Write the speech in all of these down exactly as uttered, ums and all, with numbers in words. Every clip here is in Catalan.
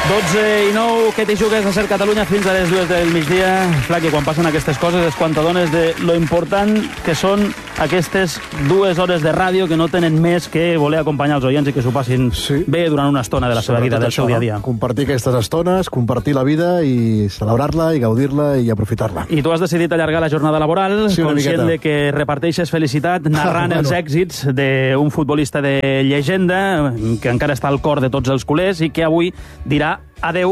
dotze i nou, que t'hi jugues a Ser Catalunya fins a les dues del migdia. Clar que quan passen aquestes coses és quan t'adones de lo important que són aquestes dues hores de ràdio que no tenen més que voler acompanyar els oients i que s'ho passin sí. bé durant una estona de la seva vida, del seu dia a dia. Compartir aquestes estones, compartir la vida i celebrar-la i gaudir-la i aprofitar-la. I tu has decidit allargar la jornada laboral, sí, conscient de que reparteixes felicitat narrant ah, bueno. els èxits d'un futbolista de llegenda que encara està al cor de tots els culers i que avui dirà adeu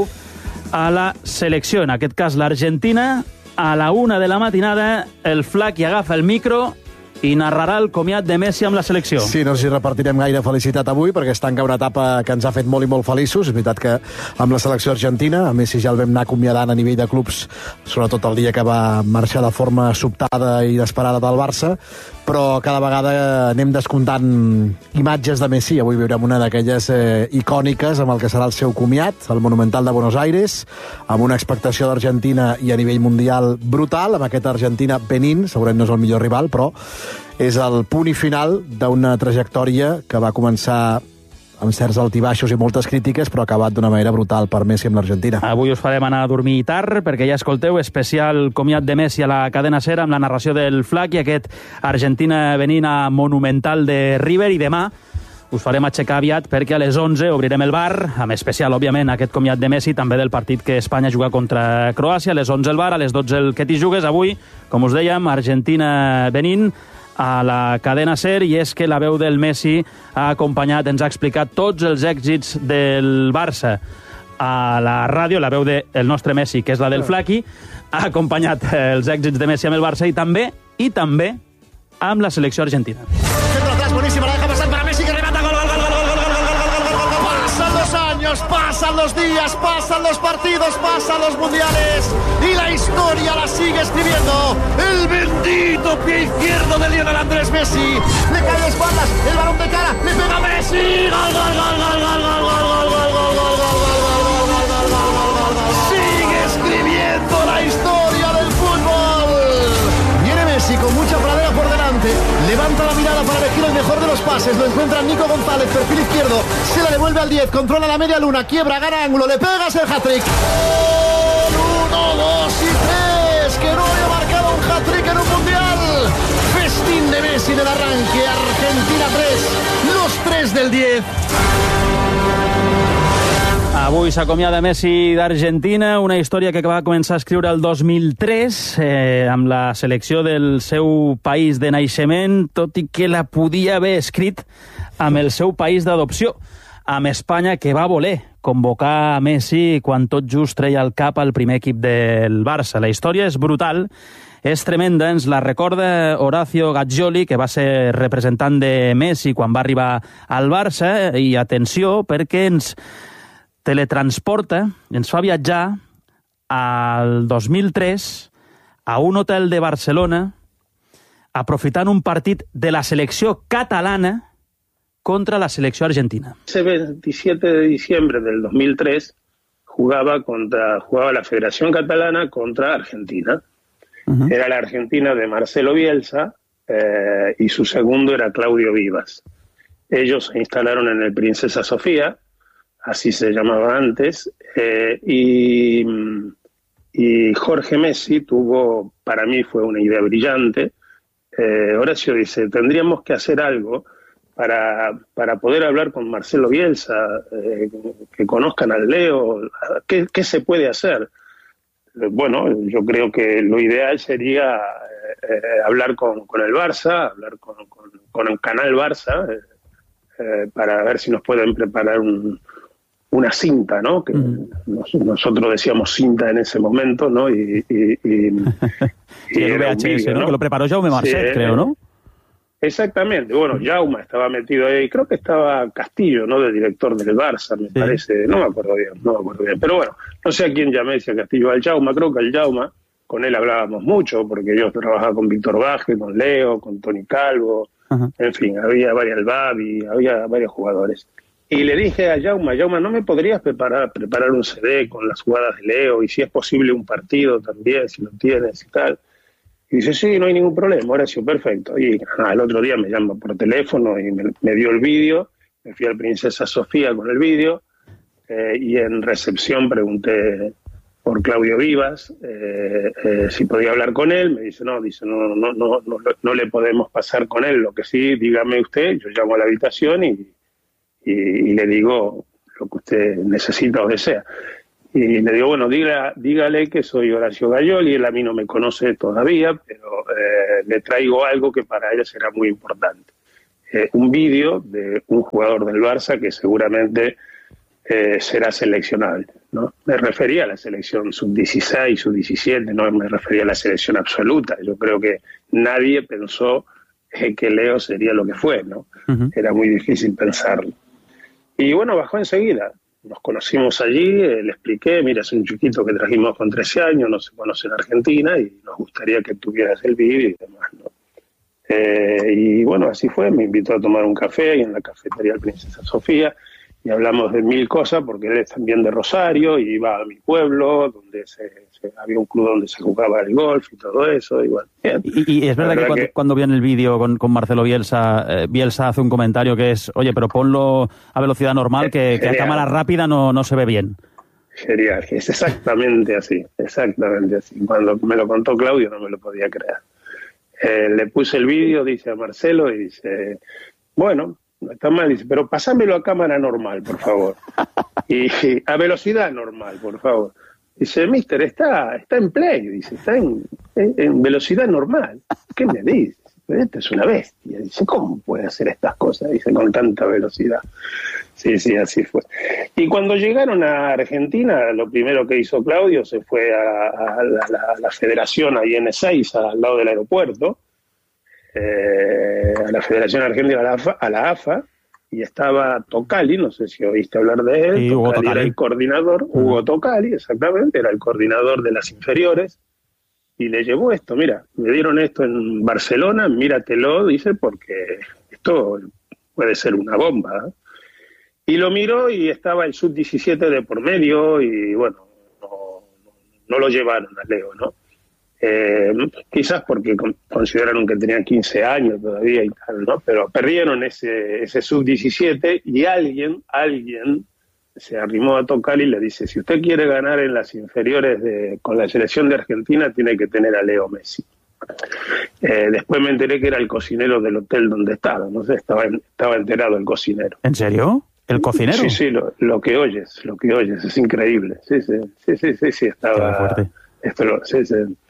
a la selecció, en aquest cas l'Argentina. A la una de la matinada el Flac hi agafa el micro i narrarà el comiat de Messi amb la selecció. Sí, no sé si repartirem gaire felicitat avui, perquè es tanca una etapa que ens ha fet molt i molt feliços. És veritat que amb la selecció argentina, a Messi ja el vam anar acomiadant a nivell de clubs, sobretot el dia que va marxar de forma sobtada i inesperada del Barça, però cada vegada anem descomptant imatges de Messi. Avui veurem una d'aquelles eh, icòniques amb el que serà el seu comiat, el Monumental de Buenos Aires, amb una expectació d'Argentina i a nivell mundial brutal, amb aquest Argentina-Benín, segurament no és el millor rival, però és el punt i final d'una trajectòria que va començar amb certs altibaixos i moltes crítiques, però ha acabat d'una manera brutal per Messi amb l'Argentina. Avui us farem anar a dormir tard, perquè ja escolteu especial comiat de Messi a la cadena SER amb la narració del Flac i aquest Argentina-Benín a Monumental de River, i demà us farem aixecar aviat perquè a les onze obrirem el bar, amb especial, òbviament, aquest comiat de Messi, també del partit que Espanya juga contra Croàcia. A les onze el bar, a les dotze el que t'hi jugues. Avui, com us dèiem, Argentina-Benín a la cadena SER, i és que la veu del Messi ha acompanyat, ens ha explicat tots els èxits del Barça a la ràdio. La veu del nostre Messi, que és la del Flaqui, ha acompanyat els èxits de Messi amb el Barça i també i també amb la selecció argentina. Centro atrás, buenísima, la deja pasar para Messi, que remata, gol, gol, gol, gol, gol, gol, gol, gol, gol, gol, gol. Pasan los años, pasan los días, pasan los partidos, pasan los mundiales y la historia la sigue escribiendo el bendito pie izquierdo de Lionel Andrés Messi. Le cae de espaldas, el balón de cara, le pega Messi, gol, gol, gol, gol, gol, gol, gol, gol, gol, gol, gol, gol. Sigue escribiendo la historia del fútbol. Viene Messi con mucha pradera por delante, levanta la mirada para elegir el mejor de los pases, lo encuentra Nico González, perfil izquierdo, se la devuelve al diez, controla la media luna, quiebra, gana ángulo, le pegas el hat-trick. uno, dos y tres, que no había marcado un hat-trick en un mundial. Festín de Messi del arranque, Argentina tres, los tres del diez. Avui s'acomiada Messi d'Argentina, una història que va començar a escriure el dos mil tres eh, amb la selecció del seu país de naixement, tot i que la podia haver escrit amb el seu país d'adopció, amb Espanya, que va voler convocar a Messi quan tot just treia el cap al primer equip del Barça. La història és brutal, és tremenda, ens la recorda Horacio Gaggioli, que va ser representant de Messi quan va arribar al Barça, i atenció, perquè ens teletransporta, ens fa viatjar al dos mil tres a un hotel de Barcelona, aprofitant un partit de la selecció catalana contra la selecció argentina. Ese veintisiete de diciembre del dos mil tres jugaba, contra, jugaba la Federación Catalana contra Argentina. Uh-huh. Era la Argentina de Marcelo Bielsa eh, y su segundo era Claudio Vivas. Ellos se instalaron en el Princesa Sofía, así se llamaba antes, eh, y, y Jorge Messi tuvo, para mí fue una idea brillante. Eh, Horacio dice, tendríamos que hacer algo para, para poder hablar con Marcelo Bielsa, eh, que conozcan al Leo, ¿qué, qué se puede hacer? Bueno, yo creo que lo ideal sería eh, hablar con, con el Barça, hablar con, con, con el canal Barça, eh, eh, para ver si nos pueden preparar un... una cinta, ¿no? Que mm. nos, nosotros decíamos cinta en ese momento, ¿no? Y, y, y, sí, y el V H S, ¿no? ¿no? Que lo preparó Jaume Marcet, sí, creo, ¿no? Exactamente. Bueno, Jaume estaba metido ahí. Creo que estaba Castillo, ¿no? De director del Barça, me sí. parece. No me acuerdo bien, no me acuerdo bien. Pero bueno, no sé a quién llamé, si a Castillo o al Jaume. Creo que al Jaume, con él hablábamos mucho, porque yo trabajaba con Víctor Baje, con Leo, con Toni Calvo. Uh-huh. En fin, había varios, el Babi, había varios jugadores. Y le dije a Jaume, Jaume, ¿no me podrías preparar, preparar un C D con las jugadas de Leo? Y si es posible un partido también, si lo tienes y tal. Y dice, sí, no hay ningún problema, Horacio, perfecto. Y ah, el otro día me llama por teléfono y me, me dio el vídeo. Me fui al Princesa Sofía con el vídeo. eh, y en recepción pregunté por Claudio Vivas, eh, eh, si podía hablar con él. Me dice, no, dice, no, no, no, no, no le podemos pasar con él. Lo que sí, dígame usted, yo llamo a la habitación y, y, y le digo lo que usted necesita o desea. Y le digo, bueno, dígale, dígale que soy Horacio Gayol y él a mí no me conoce todavía, pero eh, le traigo algo que para él será muy importante. Eh, un vídeo de un jugador del Barça que seguramente eh, será seleccionable, ¿no? Me refería a la selección sub dieciséis, sub diecisiete, no me refería a la selección absoluta. Yo creo que nadie pensó eh, que Leo sería lo que fue, ¿no? Uh-huh. Era muy difícil pensarlo. Y bueno, bajó enseguida. Nos conocimos allí, eh, le expliqué, mira, es un chiquito que trajimos con trece años, no se conoce en Argentina y nos gustaría que tuvieras el vídeo y demás, ¿no? Eh, y bueno, así fue, me invitó a tomar un café ahí en la cafetería del Princesa Sofía y hablamos de mil cosas porque él es también de Rosario y iba a mi pueblo donde se, se, había un club donde se jugaba el golf y todo eso. Y, bueno, bien. y, y es verdad, verdad que, cuando, que cuando viene el vídeo con, con Marcelo Bielsa, eh, Bielsa hace un comentario que es, oye, pero ponlo a velocidad normal, que, que a cámara rápida no, no se ve bien. Genial, es exactamente así, exactamente así. Cuando me lo contó Claudio no me lo podía creer. Eh, le puse el vídeo, dice a Marcelo, y dice, bueno, no está mal, dice, pero pasámelo a cámara normal, por favor. Y a velocidad normal, por favor. Dice, mister, está, está en play, dice, está en, en, en velocidad normal. ¿Qué me dice? Este es una bestia. Dice, ¿cómo puede hacer estas cosas? Dice, con tanta velocidad. Sí, sí, así fue. Y cuando llegaron a Argentina, lo primero que hizo Claudio se fue a, a, la, a la federación ahí en Ezeiza, al lado del aeropuerto, eh, a la Federación Argentina, a la, AFA, a la AFA, y estaba Tocali, no sé si oíste hablar de él. Sí, Tocali, Hugo Tocali era el coordinador, uh-huh. Hugo Tocali, exactamente, era el coordinador de las inferiores, y le llevó esto, mira, me dieron esto en Barcelona, míratelo, dice, porque esto puede ser una bomba, ¿eh? Y lo miró y estaba el sub diecisiete de por medio y, bueno, no, no lo llevaron a Leo, ¿no? Eh, quizás porque consideraron que tenía quince años todavía y tal, ¿no? Pero perdieron ese, ese sub diecisiete y alguien, alguien se arrimó a Tocali y le dice, si usted quiere ganar en las inferiores de, con la selección de Argentina, tiene que tener a Leo Messi. Eh, después me enteré que era el cocinero del hotel donde estaba, no sé, estaba, estaba enterado el cocinero. ¿En serio? ¿El cocinero? Sí, sí, lo, lo que oyes, lo que oyes, es increíble. Sí, sí, sí, sí, sí, sí estaba... fuerte. Esto lo, sí, sí.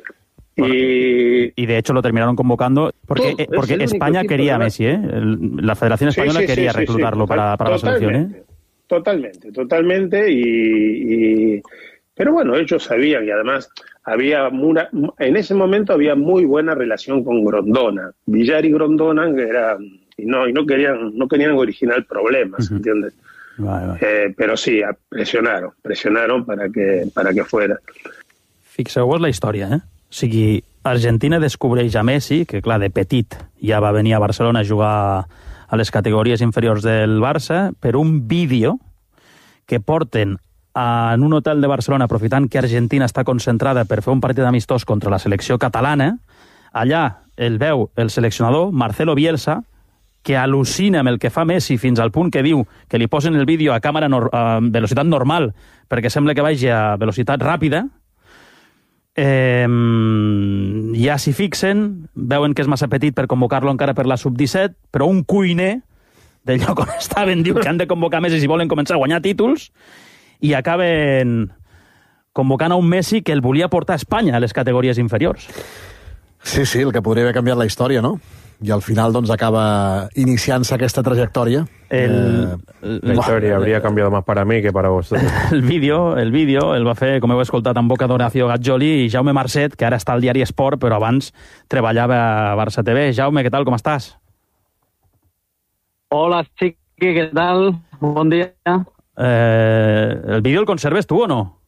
Y, y de hecho lo terminaron convocando porque, todo, porque España quería a Messi, ¿eh? La Federación Española sí, sí, quería sí, reclutarlo sí, sí, para, para la selección, ¿eh? Totalmente, totalmente. Y, y, pero bueno, ellos sabían y además había una, en ese momento había muy buena relación con Grondona. Villar y Grondona, que era... y no y no querían no querían originar problemas, uh-huh. ¿Entiendes? Vale, vale. Eh, però sí, presionaron, presionaron para que, para que fuera. Fixeu-vos la història, eh? O sigui, Argentina descobreix a Messi, que clar, de petit ja va venir a Barcelona a jugar a les categories inferiors del Barça, per un vídeo que porten en un hotel de Barcelona, aprofitant que Argentina està concentrada per fer un partit amistós contra la selecció catalana. Allà el veu el seleccionador Marcelo Bielsa, que al·lucina amb el que fa Messi fins al punt que diu que li posen el vídeo a càmera nor- a velocitat normal perquè sembla que vagi a velocitat ràpida. Eh, ja s'hi fixen, veuen que és massa petit per convocar-lo encara per la sub disset, però un cuiner del lloc on estaven diu que han de convocar Messi si volen començar a guanyar títols, i acaben convocant a un Messi que el volia portar a Espanya a les categories inferiors. Sí, sí, el que podria haver canviat la història, no? I al final doncs acaba iniciant-se aquesta trajectòria. El, eh, la historia eh, habría cambiado más para mí que para vosotros. El vídeo, el vídeo el va fer, com heu escoltat, en boca d'Horacio Gajoli i Jaume Marcet, que ara està al diari Esport, però abans treballava a Barça T V. Jaume, què tal, com estàs? Hola, Chiqui, què tal? Bon dia. Eh, ¿El vídeo el conserves tú o no?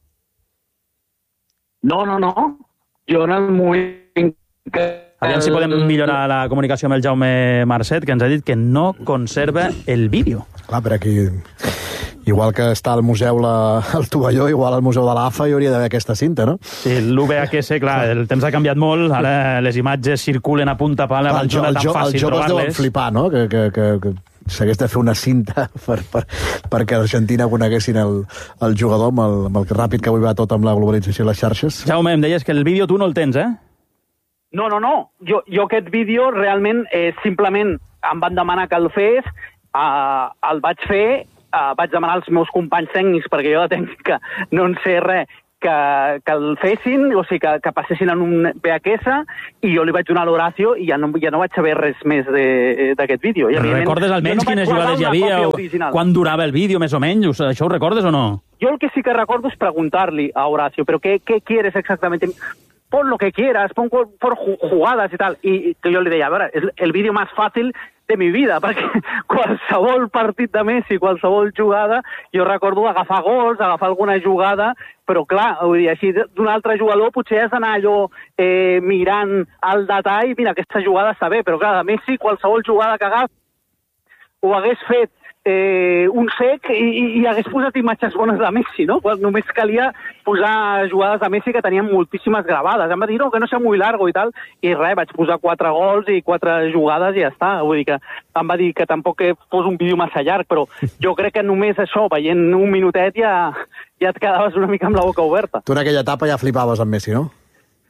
No, no, no. Jo en el moment que... Aviam si podem millorar la comunicació amb el Jaume Marcet, que ens ha dit que no conserva el vídeo. Clar, però aquí... Igual que està al museu la, el tovalló, igual al museu de l'A F A hi hauria d'haver aquesta cinta, no? Sí, l'U V H S, clar, el temps ha canviat molt, ara les imatges circulen a punta pala, abans no era tan fàcil trobar-les. Els joves deuen flipar, no? Que, que, que, que s'hagués de fer una cinta per, per, perquè l'Argentina coneguessin el, el jugador amb el, amb el ràpid que avui va tot amb la globalització i les xarxes. Jaume, em deies que el vídeo tu no el tens, eh? No, no, no. Jo, jo aquest vídeo realment eh, simplement em van demanar que el fes, eh, el vaig fer, eh, vaig demanar als meus companys tècnics, perquè jo de tècnica no en sé res, que, que el fessin, o sigui, que, que passessin en un V H S, i jo li vaig donar l'Horacio i ja no, ja no vaig saber res més d'aquest vídeo. I, recordes almenys no quines jugades hi havia, o quan durava el vídeo, més o menys? Això ho recordes o no? Jo el que sí que recordo és preguntar-li a Horacio, però què, què quieres exactamente? Pon lo que quieras, pon por jugadas y tal. Y que yo le decía, a ver, es el vídeo más fácil de mi vida, perquè qualsevol partit de Messi, qualsevol jugada, jo recordo agafar gols, agafar alguna jugada, però clar, vull dir, així d'un altre jugador potser has d'anar allò eh, mirant al detall, mira, aquesta jugada està bé, però clar, de Messi, qualsevol jugada que agaf ho hagués fet eh, un sec i, i hagués posat imatges bones de Messi, no? Quan només calia posar jugades de Messi que tenien moltíssimes gravades. Em va dir, no, que no sea muy largo i tal, i res, vaig posar quatre gols i quatre jugades i ja està. Vull dir que em va dir que tampoc fos un vídeo massa llarg, però jo crec que només això, veient un minutet, ja, ja et quedaves una mica amb la boca oberta. Tu en aquella etapa ja flipaves amb Messi, no?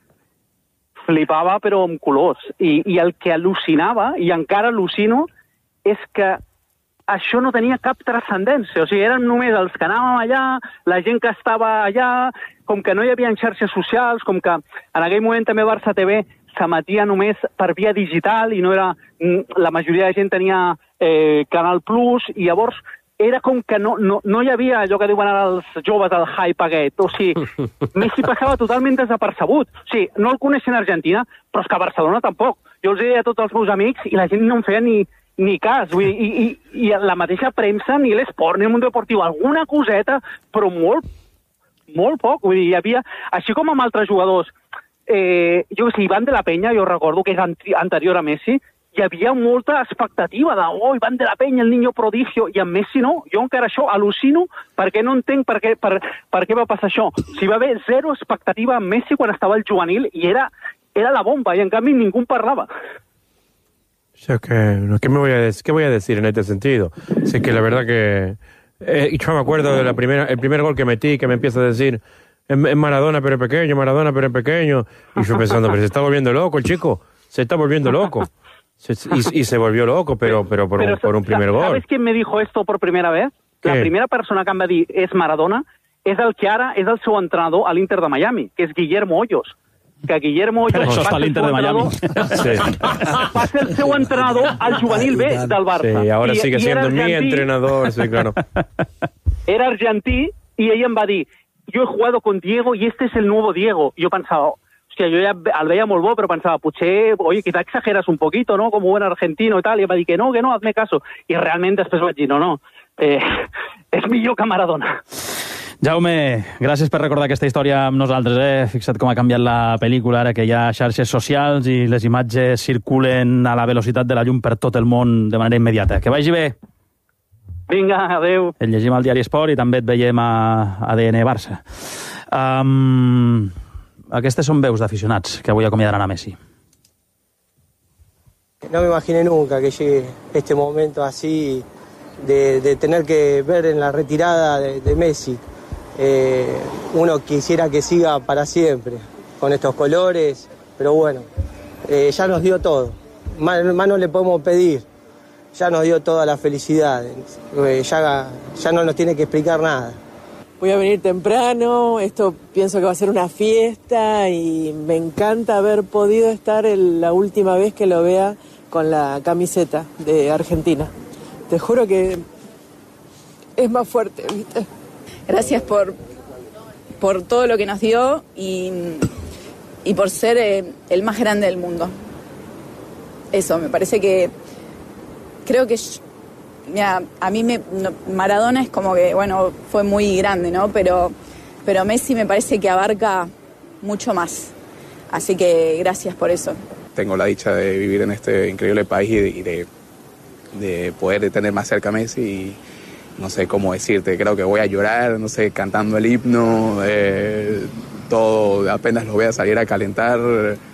Flipava, però amb colors. I, i el que al·lucinava, i encara al·lucino, és que això no tenia cap transcendència. O sigui, érem només els que anàvem allà, la gent que estava allà, com que no hi havia xarxes socials, com que en aquell moment també Barça T V s'emetia només per via digital i no era... La majoria de gent tenia eh, Canal Plus, i llavors era com que no, no, no hi havia allò que diuen ara els joves, el hype aquest. O sigui, Messi passava totalment desapercebut. O sigui, no el coneixen a Argentina, però és que a Barcelona tampoc. Jo els deia a tots els meus amics i la gent no em feia ni... ni cas, vull dir, i, i, i la mateixa premsa, ni l'esport, ni el Mundo Deportiu, alguna coseta, però molt, molt poc, vull dir, hi havia, així com amb altres jugadors, eh, jo que sé, Iván de la Peña, jo recordo que és anterior a Messi, hi havia molta expectativa de, oh, Iván de la Peña, el niño prodigio, i amb Messi no, jo encara això al·lucino, perquè no entenc per què, per, per què va passar això. O sigui, va haver zero expectativa amb Messi quan estava el juvenil, i era, era la bomba, i en canvi ningú parlava. Yo que, ¿qué, me voy a, ¿Qué voy a decir en este sentido? Sé que la verdad que... Eh, yo me acuerdo de la primera, el primer gol que metí, que me empieza a decir, es, es Maradona pero es pequeño, Maradona pero es pequeño. Y yo pensando, pero se está volviendo loco el chico, se está volviendo loco. Se, y, y se volvió loco, pero, pero, por, pero un, por un primer gol. ¿Sabes quién me dijo esto por primera vez? ¿Qué? La primera persona que em va dir és Maradona és el que ara és el seu entrenador a l'Inter de Miami, que és Guillermo Hoyos. Que Guillermo Hoyos va ser, l'Inter de Miami. Sí. Va ser el seu entrenador al juvenil B del Barça. Sí, ahora I, sigue siendo argentí, mi entrenador, sí, claro. Era argentí i ell em va dir, yo he jugado con Diego y este es el nuevo Diego. I jo pensava, hòstia, jo ja el veia molt bo, però pensava, potser, oye, quizá exageras un poquito, ¿no? Como buen argentino y tal. I em va dir que no, que no, hazme caso. I realment després vaig dir, no, no, eh, és millor que Maradona. Jaume, gràcies per recordar aquesta història amb nosaltres. Eh? Fixa't com ha canviat la pel·lícula ara que hi ha xarxes socials i les imatges circulen a la velocitat de la llum per tot el món de manera immediata. Que vagi bé. Vinga, adeu. Et llegim al Diari Esport i també et veiem a A D N Barça. Um, aquestes són veus d'aficionats que avui acomiadaran a Messi. No me imaginé nunca que llegue este momento así de, de tener que ver en la retirada de, de Messi. Eh, uno quisiera que siga para siempre con estos colores, pero bueno, eh, ya nos dio todo, más, más no le podemos pedir, ya nos dio toda la felicidad, eh, ya, ya no nos tiene que explicar nada. Voy a venir temprano, esto pienso que va a ser una fiesta y me encanta haber podido estar el, la última vez que lo vea con la camiseta de Argentina. Te juro que es más fuerte, ¿viste? Gracias por, por todo lo que nos dio y, y por ser eh, el más grande del mundo. Eso, me parece que... Creo que... Mira, a mí me, no, Maradona es como que, bueno, fue muy grande, ¿no? Pero, pero Messi me parece que abarca mucho más. Así que gracias por eso. Tengo la dicha de vivir en este increíble país y de, y de, de poder tener más cerca a Messi y... No sé cómo decirte, creo que voy a llorar, no sé, cantando el himno, eh, todo, apenas lo voy a salir a calentar,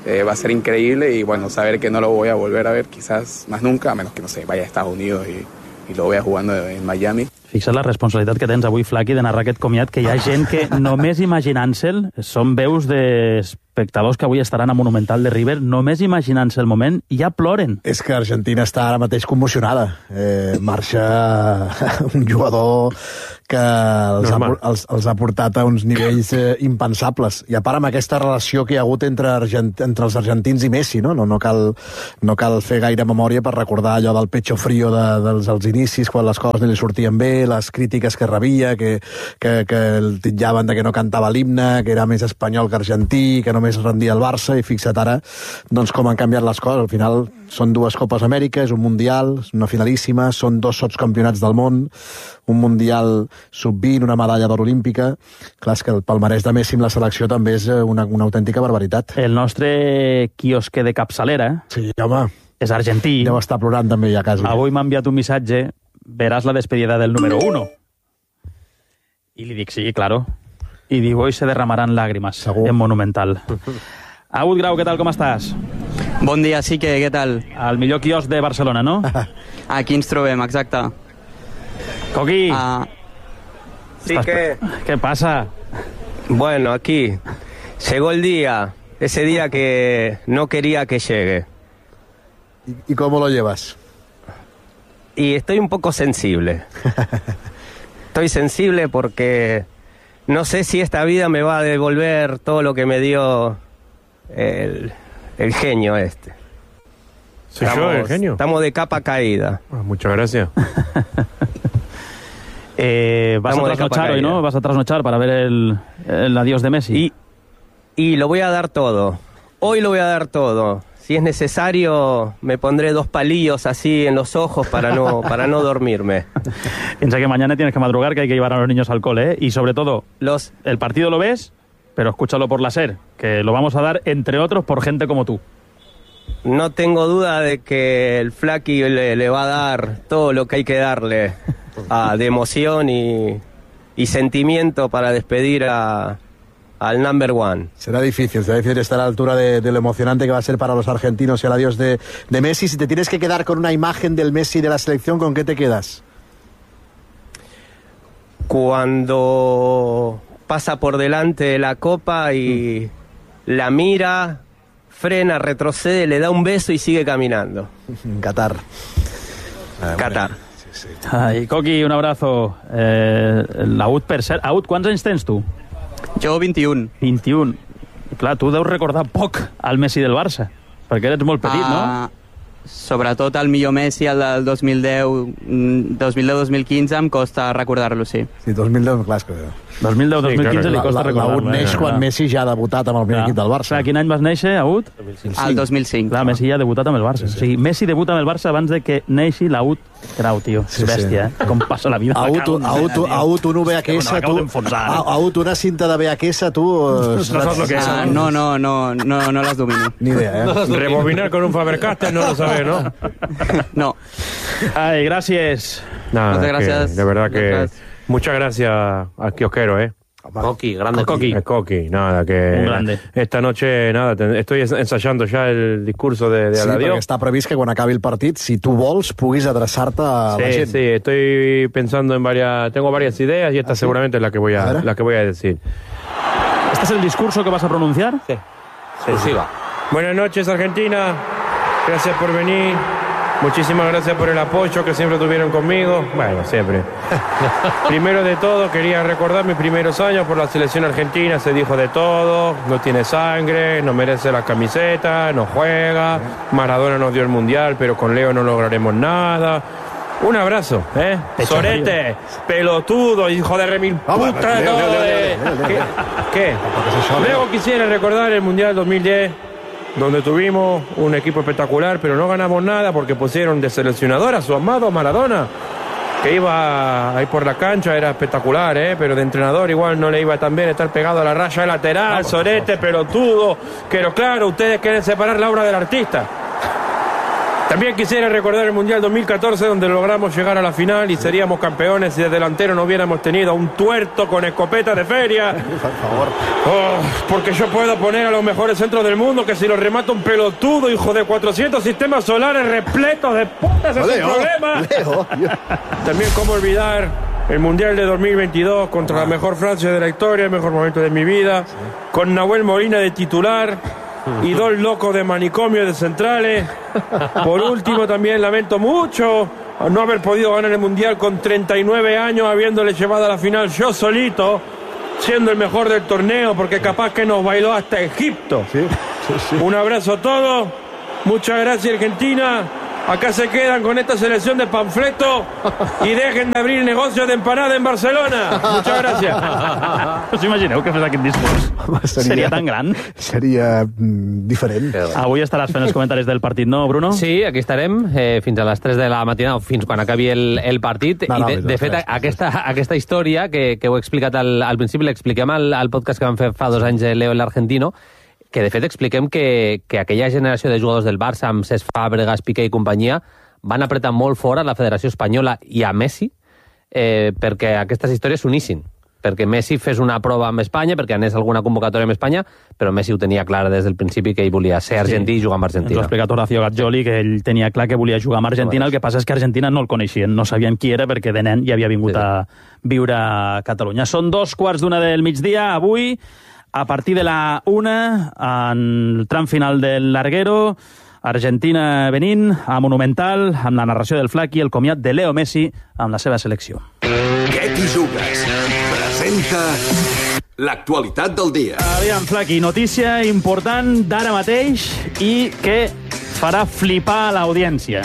eh, va a ser increíble y bueno, saber que no lo voy a volver a ver quizás más nunca, a menos que, no sé, vaya a Estados Unidos y, y lo vea jugando en Miami. Fixa't la responsabilitat que tens avui, Flaqui, de narrar aquest comiat, que hi ha gent que només imaginant-se'l, són veus d'espectadors que avui estaran a Monumental de River, només imaginant-se el moment, ja ploren. És que Argentina està ara mateix commocionada. Eh, marxa un jugador que els ha, els, els ha portat a uns nivells eh, impensables. I a part amb aquesta relació que hi ha hagut entre, Argent, entre els argentins i Messi, no? No, no, cal, no cal fer gaire memòria per recordar allò del pecho frío de, dels els inicis, quan les coses no li sortien bé, les crítiques que rebia, que, que, que el titllaven de que no cantava l'himne, que era més espanyol que argentí, que només rendia el Barça, i fixa't ara doncs, com han canviat les coses. Al final són dues Copes Amèrica, és un Mundial, una finalíssima, són dos sotscampionats del món, un Mundial sub vint, una medalla d'or olímpica. Clar, és que el palmarès de Messi amb la selecció també és una, una autèntica barbaritat. El nostre quiosque de capçalera sí, home, és argentí. Deu estar plorant també ja quasi. Avui m'ha enviat un missatge, veràs la despedida del número uno. I li dic, sí, claro. I diu, hoy se derramarán lágrimas. Segur. En Monumental. Agut Grau, què tal, com estàs? Bon dia, sí que, què tal? El millor quiosc de Barcelona, no? Aquí ens trobem, exacte. Coqui. Uh, sí que... ¿Qué pasa? Bueno, aquí llegó el día, ese día que no quería que llegue. ¿Y, y cómo lo llevas? Y estoy un poco sensible. Estoy sensible porque no sé si esta vida me va a devolver todo lo que me dio el, el genio este. ¿Soy yo el genio? Estamos de capa caída. Oh, muchas gracias. Eh, vas Estamos a trasnochar hoy, ¿no? Vas a trasnochar para ver el, el adiós de Messi. Y, y lo voy a dar todo. Hoy lo voy a dar todo. Si es necesario, me pondré dos palillos así en los ojos para no, para no dormirme. Piensa que mañana tienes que madrugar, que hay que llevar a los niños al cole, ¿eh? Y sobre todo, los... el partido lo ves, pero escúchalo por la SER, que lo vamos a dar, entre otros, por gente como tú. No tengo duda de que el Flaqui le, le va a dar todo lo que hay que darle ah, de emoción y, y sentimiento para despedir a, al number one. Será difícil, será difícil estar a la altura de, de lo emocionante que va a ser para los argentinos el adiós de, de Messi. Si te tienes que quedar con una imagen del Messi de la selección, ¿con qué te quedas? Cuando pasa por delante de la copa y mm. la mira... frena, retrocede, le da un beso y sigue caminando. Qatar. Ah, Qatar. Sí, sí. Ai, Coqui, un abrazo. Eh, L'Aut, per cert. Aut, quants anys tens tu? Jo vint-i-un. vint-i-un. Clar, tu deus recordar poc al Messi del Barça, perquè eres molt petit, uh, no? Sobretot el millor Messi, el del dos mil deu, dos mil deu dos mil quinze, em costa recordar-lo, sí. Sí, dos mil deu, clar, és que... dos mil deu dos mil quinze sí, li costa recordar-lo. L'Aut neix quan Messi ja ha debutat amb el primer equip del Barça. Clar, quin any vas néixer, Aut? El dos mil cinc. Clar, Messi ja ha debutat amb el Barça. Sí, sí. O sigui, Messi debuta amb el Barça abans de que neixi l'Aut Grau, tio. És sí, bèstia, sí. Eh? Com passa la vida. Aut, Aut, Aut, un V H S, tu... Aut, una cinta de V H S, tu... No saps lo que és. Ah, no, no, no, no, no les domino. Ni idea, eh? Rebobinar con un Faber-Castell no lo sabes, ¿no? No. Ay, gracias. Nada, muchas gracias. Que, de verdad que gracias. Muchas gracias a Kiosquero, ¿eh? Coqui, grande Coqui. Coqui, nada, que un grande. Esta noche, nada, estoy ensayando ya el discurso de, de sí, Aladió. Perquè està previst que quan acabi el partit, si tu vols, puguis adreçar-te a sí, la gent. Sí, estoy pensando en varias, tengo varias ideas y esta ¿Ah, sí? seguramente es la que voy a, a la que voy a decir. ¿Este es el discurso que vas a pronunciar? Sí. Sí, sí. Buenas noches, Argentina. Gracias por venir. Muchísimas gracias por el apoyo que siempre tuvieron conmigo. Bueno, siempre. Primero de todo, quería recordar mis primeros años por la selección argentina. Se dijo de todo. No tiene sangre, no merece la camiseta, no juega. Maradona nos dio el mundial, pero con Leo no lograremos nada. Un abrazo, ¿eh? Sorete, pelotudo, hijo de remil puta. Leo, Leo, Leo, Leo, Leo, Leo. ¿Qué? ¿Qué? Luego quisiera recordar el mundial dos mil diez. Donde tuvimos un equipo espectacular, pero no ganamos nada porque pusieron de seleccionador a su amado Maradona, que iba ahí por la cancha, era espectacular, ¿eh? Pero de entrenador igual no le iba tan bien estar pegado a la raya de lateral, Vamos, sorete, pelotudo. Pero claro, ustedes quieren separar la obra del artista. También quisiera recordar el Mundial dos mil catorce, donde logramos llegar a la final y seríamos campeones si de delantero no hubiéramos tenido a un tuerto con escopeta de feria. Por favor. Oh, porque yo puedo poner a los mejores centros del mundo que si los remata un pelotudo, hijo de cuatrocientos sistemas solares repletos de putas, es Leo, un problema. Leo. También cómo olvidar el Mundial de dos mil veintidós contra ah. la mejor Francia de la historia, el mejor momento de mi vida, sí. con Nahuel Molina de titular y dos locos de manicomio de centrales. Por último, también lamento mucho no haber podido ganar el Mundial con treinta y nueve años, habiéndole llevado a la final yo solito, siendo el mejor del torneo, porque capaz que nos bailó hasta Egipto. Sí, sí, sí. Un abrazo a todos, muchas gracias Argentina. Acá se quedan con esta selección de panfleto y dejen de abrir negocios de empanada en Barcelona. Muchas gracias. Us imagineu que fes aquest discurs? Seria, seria tan gran? Seria mm, diferent. Avui estaràs fent els comentaris del partit, no, Bruno? Sí, aquí estarem eh, fins a les tres de la matinada, fins quan acabi el, el partit. No, no, I de, de fet, aquesta, aquesta història que, que heu explicat al, al principi, l'expliquem al, al podcast que vam fer fa dos anys de Leo l'Argentino, que de fet expliquem que, que aquella generació de jugadors del Barça, amb Cesc Fàbregas, Piqué i companyia, van apretar molt fort a la Federació Espanyola i a Messi eh, perquè aquestes històries s'unissin. Perquè Messi fes una prova amb Espanya, perquè anés alguna convocatòria amb Espanya, però Messi ho tenia clar des del principi que ell volia ser argentí sí. i jugar amb Argentina. Ens ho ha explicat Horacio Gaggioli, que ell tenia clar que volia jugar amb Argentina, el que passa és que Argentina no el coneixien, no sabien qui era perquè de nen ja havia vingut sí. a viure a Catalunya. Són dos quarts d'una del migdia, avui, a partir de la una, en el tram final del Larguero, Argentina-Benín, a Monumental, amb la narració del Flaqui, el comiat de Leo Messi amb la seva selecció. Què t'hi jugues? Presenta l'actualitat del dia. Aviam, Flaqui, notícia important d'ara mateix i que farà flipar a l'audiència.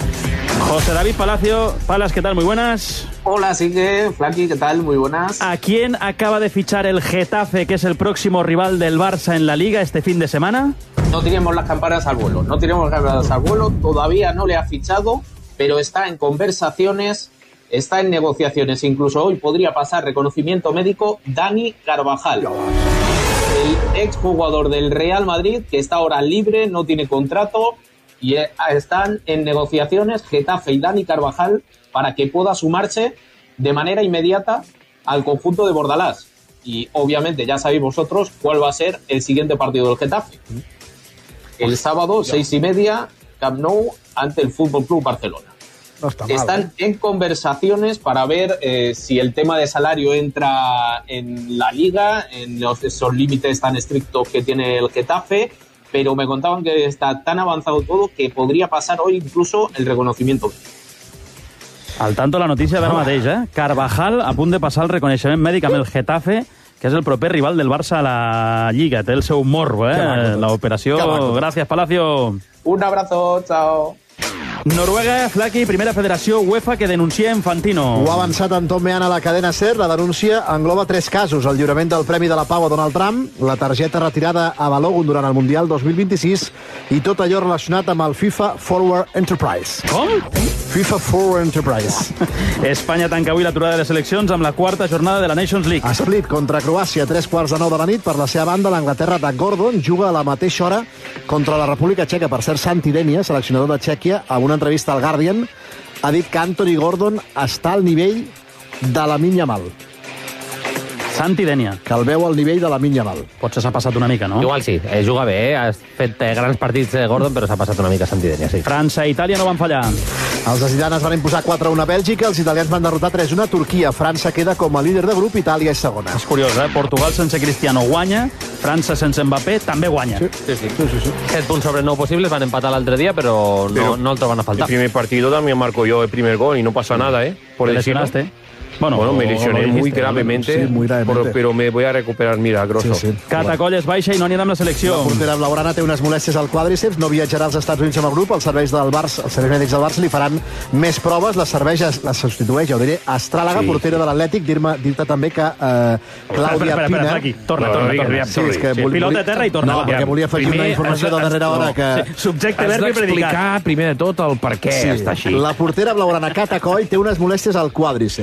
José David Palacio. Palas, ¿qué tal? Muy buenas. Hola, Sique, Flaqui, ¿qué tal? Muy buenas. ¿A quién acaba de fichar el Getafe, que es el próximo rival del Barça en la Liga este fin de semana? No tiremos las campanas al vuelo, no tiremos las campanas al vuelo, todavía no le ha fichado, pero está en conversaciones, está en negociaciones, incluso hoy podría pasar reconocimiento médico Dani Carvajal, el exjugador del Real Madrid, que está ahora libre, no tiene contrato, y están en negociaciones Getafe y Dani Carvajal para que pueda sumarse de manera inmediata al conjunto de Bordalás. Y obviamente ya sabéis vosotros cuál va a ser el siguiente partido del Getafe. El sábado, seis y media, Camp Nou, ante el Fútbol Club Barcelona. No está mal, Están ¿eh? en conversaciones para ver eh, si el tema de salario entra en la Liga, en los, esos límites tan estrictos que tiene el Getafe, pero me contaban que está tan avanzado todo que podría pasar hoy incluso el reconocimiento. Al tanto la notícia d'ara mateix, eh? Carvajal a punt de passar el reconeixement mèdic amb el Getafe, que és el proper rival del Barça a la Lliga. Té el seu morbo, eh? L'operació... Gràcies, Palacio. Un abrazo, chao. Noruega, Flaqui, primera federació UEFA que denuncia Infantino. Ho ha avançat Anton Meana a la cadena SER. La denúncia engloba tres casos: el lliurament del Premi de la Pau a Donald Trump, la targeta retirada a Balogun durant el Mundial dos mil vint-i-sis i tot allò relacionat amb el FIFA Forward Enterprise. Com? FIFA Forward Enterprise. Espanya tanca avui l'aturada de les seleccions amb la quarta jornada de la Nations League. Split contra Croàcia, tres quarts de nou de la nit. Per la seva banda, l'Anglaterra de Gordon juga a la mateixa hora contra la República Txeca. Per cert, Santi Denia, seleccionador de Txèquia, a una entrevista al Guardian, ha dit que Anthony Gordon està al nivell de Lamine Yamal. Santi Denia. Que el veu al nivell de Lamine Yamal. Potser s'ha passat una mica, no? Igual sí, eh, juga bé, eh? ha fet eh, grans partits eh, Gordon, però s'ha passat una mica Santi Denia, sí. França i Itàlia no van fallar. Els de Zidane es van imposar quatre a una a Bèlgica, els italians van derrotar tres a una a Turquia. França queda com a líder de grup, Itàlia és segona. És curiós, eh? Portugal sense Cristiano guanya, França sense Mbappé també guanya. Sí, sí, sí. sí, sí, sí. set punts sobre nou possibles, van empatar l'altre dia, però no, pero no el troben a faltar. El primer partido también marco yo el primer gol y no pasa nada, ¿eh? Por decirlo. Bueno, bueno, me lesioné muy gravemente, sí, muy gravemente. Pero, pero me voy a recuperar milagroso. Sí, sí. Catacoll és baixa i no anirà amb la selecció. La portera blaugrana té unes molèsties al quàdriceps, no viatjarà als Estats Units amb el grup. Els serveis del Barça, els serveis mèdics del Barça li faran més proves. Les serveis la substitueix, ja ho diré, Astràlaga, sí. Portera de l'Atlètic. Dir-te també que eh, Clàudia espera, espera, Pina... Espera, aquí. Torna, torna, torna. Sí, és que sí, vol... pilota a terra i torna. No, perquè volia afegir una informació de darrera hora que... Sí. Subjecte, verb i predicat. Explicar primer de tot el per què sí. està així. La portera blaugrana Catacoll té unes molèsties al quàdriceps. Sí,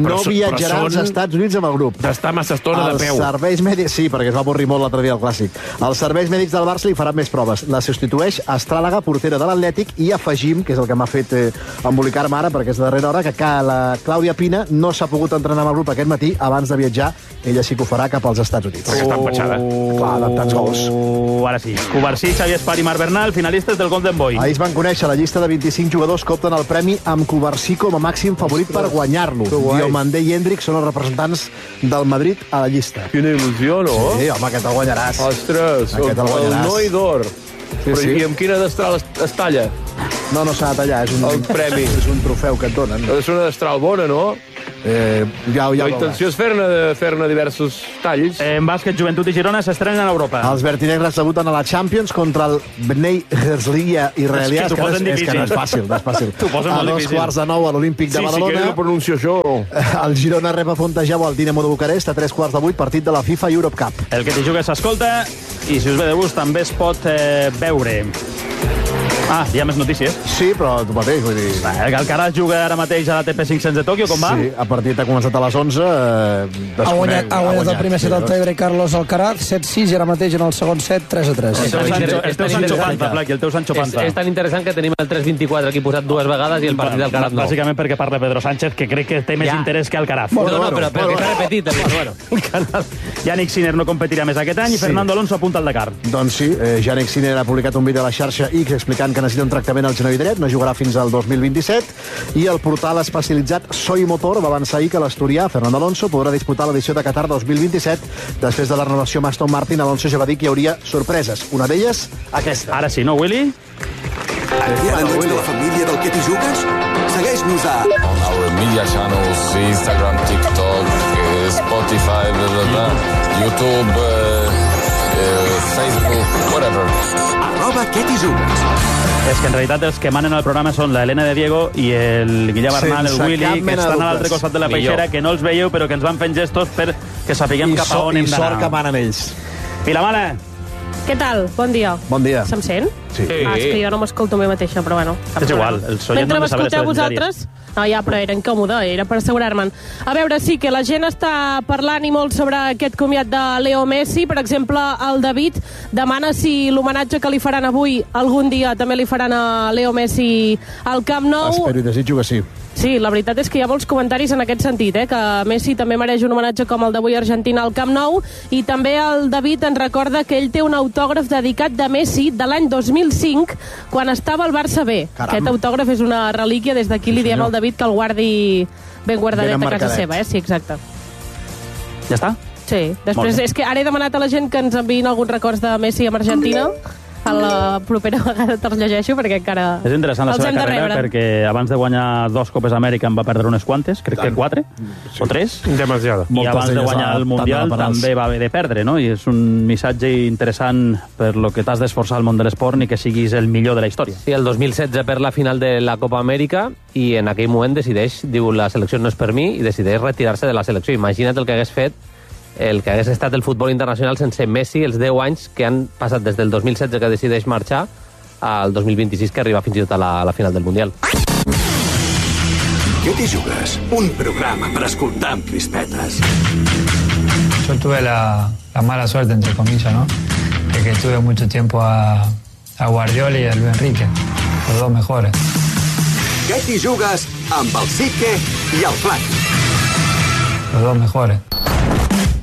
no viatjarà als Estats Units amb el grup. D'estar massa estona de peu. Els serveis mèdics... Sí, perquè es va avorrir molt l'altre dia al Clàssic. Els serveis mèdics del Barça li faran més proves. La substitueix Astràlaga, portera de l'Atlètic, i afegim, que és el que m'ha fet eh, embolicar-me ara, perquè és de darrera hora, que la Clàudia Pina no s'ha pogut entrenar amb el grup aquest matí abans de viatjar. Ella sí que ho farà cap als Estats Units. Perquè està empatxada. Clar, de tants gols. Uh, ara sí. Covarsí, Xavi Espar i Marc Bernal, finalistes del Golden Boy. Ahir es van conèixer la llista de vint-i-cinc jugadors que opten al premi amb Covarsí com a màxim favorit per guanyar-lo. Diomandé i Hendrik són els representants del Madrid a la llista. Quina il·lusió, no? Sí, home, aquest el guanyaràs. Ostres, aquest el, el noi d'or. Sí, Però sí. I amb quina destral es, es talla? No, no s'ha de tallar, és un, el premi. És un trofeu que et donen. És una destral bona, no? Eh, ja, ja la intenció és fer-ne fer diversos talls. En bàsquet, Joventut i Girona s'estrenen a Europa. Els vertinegres debuten a la Champions contra el Bnei Herzliya israelià. És que, és, que no és, és que no és fàcil, no és fàcil. A dos quarts de nou a l'Olímpic de sí, Badalona. Sí, sí que no pronuncio això. El Girona rep a Fontejau al Dinamo de Bucarest a tres quarts de vuit, partit de la FIFA Europe Cup. El que t'hi jugues s'escolta i si us ve de gust també es pot eh, veure. Ah, hi ha més notícies? Sí, però tu mateix, vull dir... El Alcaraz juga ara mateix a l'A T P cinc-cents de Tòquio, com va? Sí, el partit ha començat a les onze. Eh, ha guanyat, ha guanyat el primer set al Tebre Carlos Alcaraz, set sis, i ara mateix en el segon set, tres a tres. El teu Sancho, el teu Sancho Panza, Plaqui, el teu Sancho Panza. És, és tan interessant que tenim el tres vint-i-quatre aquí posat dues vegades i el partit d'Alcaraz no. Bàsicament perquè parla Pedro Sánchez, que crec que té més ja. interès que Alcaraz. No, no, però perquè s'ha repetit. Bueno, bueno. Yannick Sinner no competirà més aquest any i Fernando Alonso apunta al Dakar. Doncs sí, eh, Yannick Sinner ha publicat un vídeo a la xarxa X explicant que necessita un tractament al genoll dret, no jugarà fins al dos mil vint-i-set, i el portal especialitzat Soy Motor va avançar ahir que l'asturià Fernando Alonso podrà disputar l'edició de Qatar dos mil vint-i-set. Després de la renovació amb Aston Martin, Alonso ja va dir que hi hauria sorpreses. Una d'elles, aquesta. Ara sí, no, Willy? Encara no ets de la família del Que t'hi jugues? Segueix-nos a... On our media channels, Instagram, TikTok, Spotify, blah, blah, blah, YouTube, uh, uh, Facebook, whatever. Arroba Que t'hi jugues. És que en realitat els que manen el programa són la Helena de Diego i el Guillem Bernal, el Willy, que estan a l'altre costat de la peixera, que no els veieu però que ens van fent gestos perquè sapiguem cap a on hem d'anar. I sort que manen ells. Vilamala! Què tal? Bon dia. Bon dia. Se'm sent? Sí. Ah, és que jo no m'escolto a mi mateixa, però bueno. És igual, el soient Mentre no de saber m'escolteu vosaltres... No, ja, però era incòmode, era per assegurar-me'n. A veure, sí, que la gent està parlant i molt sobre aquest comiat de Leo Messi. Per exemple, el David demana si l'homenatge que li faran avui algun dia també li faran a Leo Messi al Camp Nou. Espero i desitjo que sí. Sí, la veritat és que hi ha molts comentaris en aquest sentit, eh? Que Messi també mereix un homenatge com el d'avui a Argentina al Camp Nou, i també el David ens recorda que ell té un autògraf dedicat de Messi de l'any dos mil cinc, quan estava al Barça B. Caram. Aquest autògraf és una relíquia, des d'aquí li diem al David que el guardi ben guardadet ben a casa seva, eh? Sí, exacte. Ja està? Sí, després és que ara he demanat a la gent que ens enviïn alguns records de Messi amb Argentina. A la propera vegada te'ls llegeixo perquè encara és interessant la els seva hem de carrera rebre. perquè abans de guanyar dos Copes Amèrica en va perdre unes quantes, crec que quatre sí. o tres. Demasiada. I abans de guanyar el Mundial també va haver de perdre, no? I és un missatge interessant per lo que t'has d'esforçar al món de l'esport ni que siguis el millor de la història. Sí, el dos mil setze per la final de la Copa Amèrica i en aquell moment decideix, diu, la selecció no és per mi, i decideix retirar-se de la selecció. Imagina't el que hagués fet el que hagués estat el futbol internacional sense Messi els deu anys que han passat des del dos mil setze que decideix marxar al dos mil vint-i-sis que arriba fins i tot a la, a la final del Mundial. ¿Qué te jugues? Un programa per escoltar amb crispetes. Yo tuve la, la mala suerte, entre comillas, ¿no? De que tuve mucho tiempo a, a Guardiola y a Luis Enrique, los dos mejores. ¿Qué te jugues? Amb el Sique i el Flac. Los dos mejores.